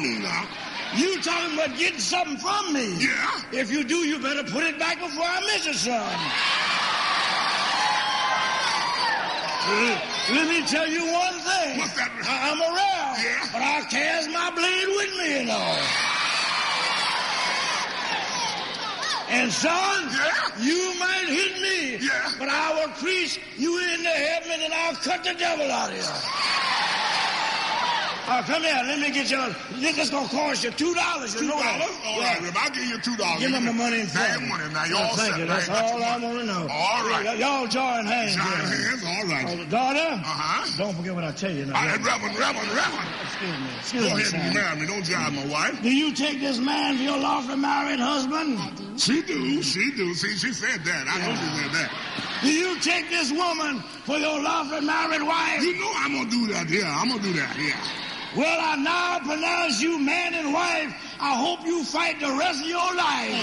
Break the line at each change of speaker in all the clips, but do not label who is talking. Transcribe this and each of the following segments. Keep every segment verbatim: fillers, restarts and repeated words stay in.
me now.
You talking about getting something from me?
Yeah.
If you do, you better put it back before I miss it, son. Let me tell you one thing.
What's that?
I- I'm around,
Yeah.
but I carry my blade with me and all. And son,
Yeah?
you might hit me,
Yeah.
but I will preach you into heaven and I'll cut the devil out of you. Uh, come here, let me get you. This is gonna cost you two dollars. You
Two
know
dollars?
that?
All
Yeah.
right, Reb, I'll give you two dollars.
Give me my money in front.
Now you want it. Now you
Yeah,
all
thank
set.
you.
Now
That's
got
all
your
I
money.
want to know.
All right.
Y- y'all join hands.
Join
here.
hands, all right.
Oh, daughter,
Uh-huh.
don't forget what I tell you now.
All right, Reverend, Reverend, Reverend.
Excuse me. Excuse
Go
me,
ahead and
son.
marry me. Don't jive my wife.
Do you take this man for your lawfully married husband?
I do.
She do. She do. See, she said that. I know she said that.
Do you take this woman for your lawfully married wife?
You know I'm going to do that. Yeah, I'm going to do that. Yeah.
Well, I now pronounce you man and wife. I hope you fight the rest of your life.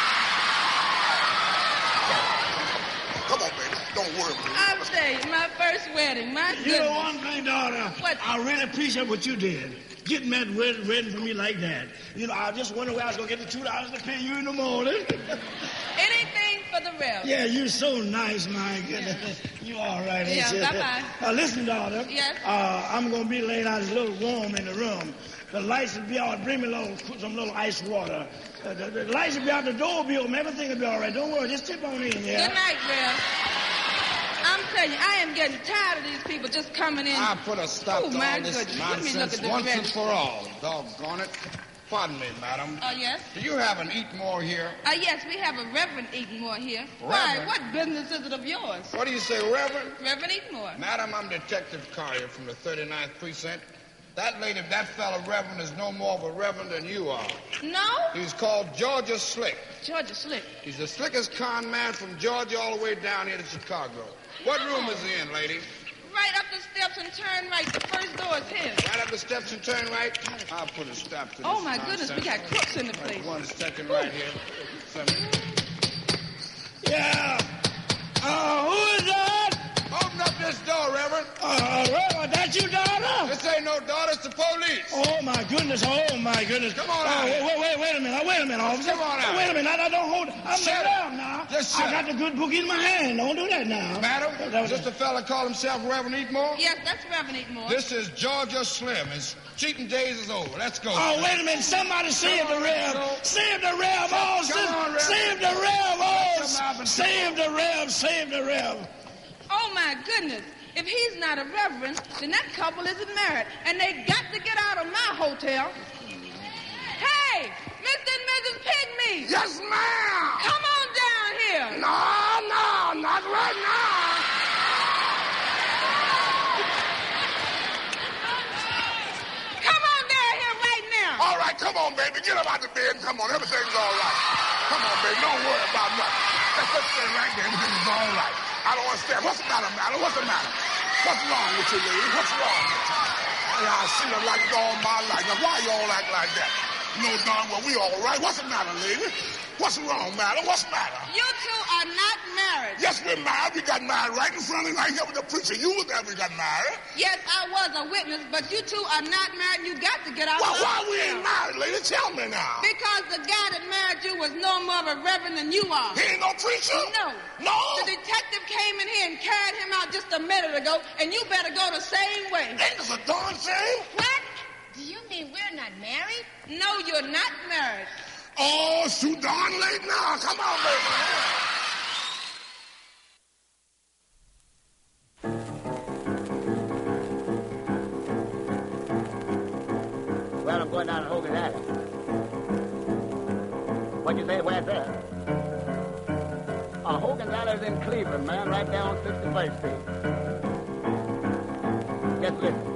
Come on, baby. Don't worry about it.
I'll tell you, my first wedding, my
You
goodness.
know one thing, daughter?
What?
I really appreciate what you did. Getting that wedding ready for me like that. You know, I just wondered where I was going to get the two dollars to pay you in the morning.
Anything for the rev.
Yeah, you're so nice, my goodness. You all right, ain't
Yeah,
you?
bye-bye.
Uh, listen, daughter.
Yes?
Uh, I'm going to be laying out a little warm in the room. The lights will be out. Bring me a little, some little ice water. Uh, the, the lights will be out. The door will be open. Everything will be all right. Don't worry. Just tip on in, yeah?
Good night, Rev. I'm telling you, I am getting tired of these people just coming in.
I put a stop
Oh,
to
my
all this
goodness. Let me look
nonsense
at this
once and
register.
for all. Doggone it. Pardon me, madam.
Oh, yes?
Do you have an Eatmore here?
Uh, yes, we have a Reverend Eatonmore here.
Reverend?
Why, what business is it of yours?
What do you say, Reverend?
Reverend Eatonmore.
Madam, I'm Detective Collier from the thirty-ninth Precinct. That lady, that fellow Reverend, is no more of a Reverend than you are.
No?
He's called Georgia Slick.
Georgia Slick.
He's the slickest con man from Georgia all the way down here to Chicago. What room is he in, lady?
Right up the steps and turn right. The first door is his.
Right up the steps and turn right? I'll put a stop to this
Oh, my goodness, we got
nonsense.
crooks in the
Right,
place.
one second right here. Some-
Yeah. Uh, who is that?
Open up this door, Reverend.
Uh, Reverend, that you, daughter?
This ain't no daughter, it's the police.
Oh, my goodness. Oh, my goodness.
Come on
oh,
out.
Wait, wait, wait, wait a minute. Wait a minute, officer.
Come on out.
Oh, wait a minute. I, I don't hold it. I'm
Shut
not
up.
down now.
Just
I
shut
got
up.
the good book in my hand. Don't do that now.
Madam,
That was
is this the fella call himself Reverend Eatmore?
Yes, that's Reverend Eatonmore.
This is Georgia Slim. His cheating days is over. Let's go.
Oh, wait a minute. Somebody save the
on,
Rev.
go.
Save the Rev. Oh,
Come
sis-
on, Rev.
save the Rev. Oh,
Come out and-
save the Rev. Save the Rev.
Oh, my goodness. If he's not a reverend, then that couple isn't married. And they got to get out of my hotel. Hey, Mister and Missus Pygmy.
Yes, ma'am.
Come on down here.
No, no, not right now.
Come on down here right now.
All right, come on, baby. Get up out the bed and come on. Everything's all right. Come on, baby. Don't worry about nothing. Let's just stay right there. Everything's all right. I don't understand. What's the matter, matter? What's the matter? What's wrong with you, lady? What's wrong with you? Yeah, I've seen them like you all my life. Now, why you all act like that? You know darn well we all right. What's the matter, lady? What's wrong, madam? What's the matter?
You two are not married.
Yes, we're married. We got married right in front of you, right here with the preacher. You were there. We got married.
Yes, I was a witness, but you two are not married. You got to get out
Well,
of
why we
hotel.
ain't married, lady? Tell me now.
Because the guy that married you was no more of a reverend than you are.
He ain't no preacher?
No.
No?
The detective came in here and carried him out just a minute ago, and you better go the same way.
Ain't this a darn shame?
What?
Do you mean we're not married?
No, you're not married.
Oh, it's too darn late now. Come on, baby.
Well, I'm going down to Hogan's Alley. What'd you say? Where's that? Uh, Hogan's Alley is in Cleveland, man, right down sixty-first Street. Just listen.